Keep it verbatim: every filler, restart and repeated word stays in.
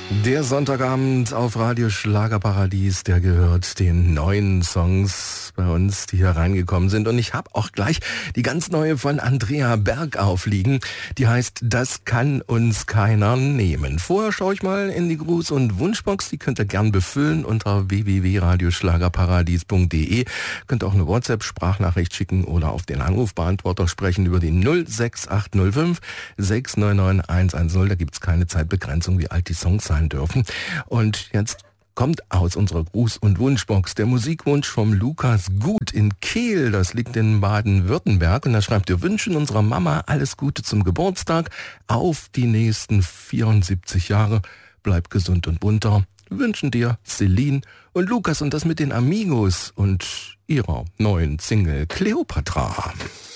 Der Sonntagabend auf Radio Schlagerparadies, der gehört den neuen Songs bei uns, die hier reingekommen sind. Und ich habe auch gleich die ganz neue von Andrea Berg aufliegen. Die heißt Das kann uns keiner nehmen. Vorher schaue ich mal in die Gruß- und Wunschbox. Die könnt ihr gern befüllen unter w w w punkt radio schlagerparadies punkt d e. Könnt auch eine WhatsApp-Sprachnachricht schicken oder auf den Anrufbeantworter sprechen über die null sechs acht null fünf sechs neun neun eins eins null. Da gibt's keine Zeitbegrenzung, wie alt die Songs sein dürfen. Und jetzt kommt aus unserer Gruß- und Wunschbox der Musikwunsch vom Lukas Gut in Kehl. Das liegt in Baden-Württemberg. Und da schreibt: Wir wünschen unserer Mama alles Gute zum Geburtstag auf die nächsten vierundsiebzig Jahre. Bleib gesund und munter. Wünschen dir Celine und Lukas, und das mit den Amigos und ihrer neuen Single Cleopatra.